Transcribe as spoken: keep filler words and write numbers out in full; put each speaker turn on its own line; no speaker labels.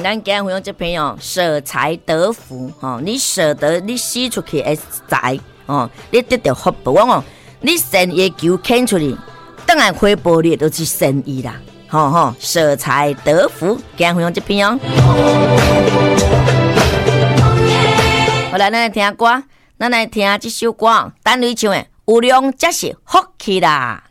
咱今日分享这篇哦，舍财得福哦，你舍得你施出去的财哦，你得到福报哦，你善意求献出去，当然回报你都是善意啦，吼、哦、吼，舍财得福，今日分享这篇哦。好来，咱来听歌，咱来听这首歌，单位唱的《有量才是福气啦》。